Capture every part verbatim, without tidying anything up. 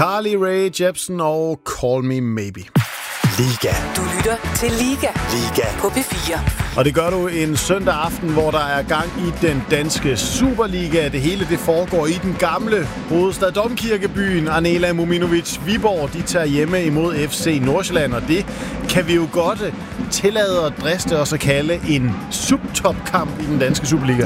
Carly Rae Jepsen og Call Me Maybe. Liga. Du lytter til Liga. Liga. På P fire. Og det gør du en søndag aften, hvor der er gang i den danske Superliga. Det hele det foregår i den gamle hovedstad Domkirkebyen. Anela Muminovic Viborg, de tager hjemme imod F C Nordsjælland, og det kan vi jo godt tillade at driste os at kalde en subtopkamp i den danske Superliga.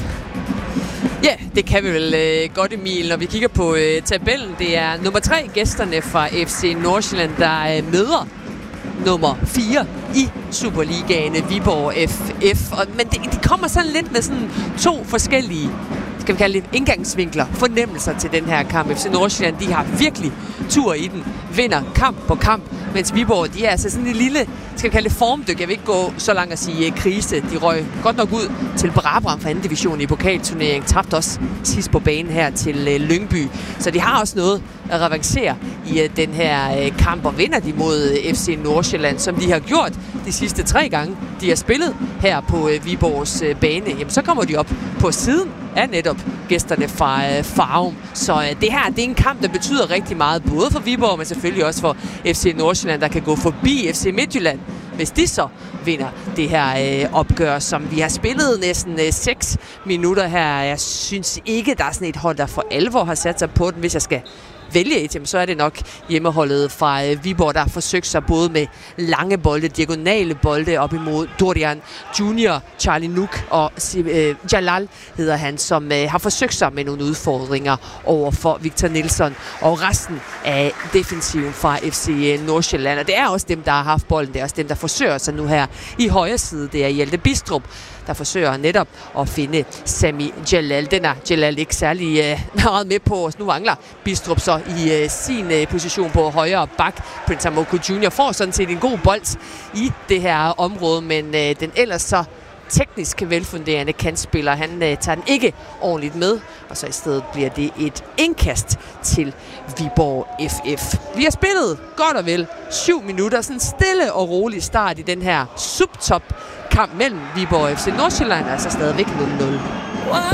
Ja, det kan vi vel øh, godt, Emil. Når vi kigger på øh, tabellen, det er nummer tre gæsterne fra F C Nordsjælland, der øh, møder nummer fire i Superligaen, Viborg F F. Og, men det, de kommer sådan lidt med sådan to forskellige, skal vi kalde det, indgangsvinkler, fornemmelser til den her kamp. F C Nordsjælland, de har virkelig tur i den, vinder kamp på kamp, mens Viborg, de er altså sådan en lille, skal vi kalde det, formdyk. Jeg vil ikke gå så langt at sige krise. De røg godt nok ud til Brabrand fra anden division i pokalturneringen. Tabte også sidst på banen her til Lyngby. Så de har også noget at revancere i den her kamp, og vinder de mod F C Nordsjælland, som de har gjort de sidste tre gange, de har spillet her på Viborgs bane. Jamen, så kommer de op på siden af netop gæsterne fra Farum. Så det her, det er en kamp, der betyder rigtig meget, både for Viborg, men selvfølgelig også for F C Nordsjælland, der kan gå forbi F C Midtjylland, hvis de så vinder det her øh, opgør, som vi har spillet næsten øh, seks minutter her. Jeg synes ikke, der er sådan et hold, der for alvor har sat sig på den. Hvis jeg skal vælge et, så er det nok hjemmeholdet fra øh, Viborg, der har forsøgt sig både med lange bolde, diagonale bolde op imod Dorian Junior, Charlie Nuk og øh, Jalal hedder han, som øh, har forsøgt sig med nogle udfordringer over for Victor Nielsen og resten af defensiven fra F C Nordsjælland. Og det er også dem, der har haft bolden. Det er også dem, der forsøger sig nu her i højre side. Det er Hjalte Bistrup, der forsøger netop at finde Sami Jalal. Den er Jalal ikke særlig øh, meget med på os. Nu mangler Bistrup så i øh, sin øh, position på højre bak. Prince Amoku junior får sådan set en god bold i det her område, men øh, den ellers så teknisk velfunderende kantspiller, han øh, tager den ikke ordentligt med, og så i stedet bliver det et indkast til Viborg F F. Vi har spillet godt og vel syv minutter, sådan stille og rolig start i den her subtop kamp mellem Viborg og F C Nordsjælland, altså stadigvæk nul nul.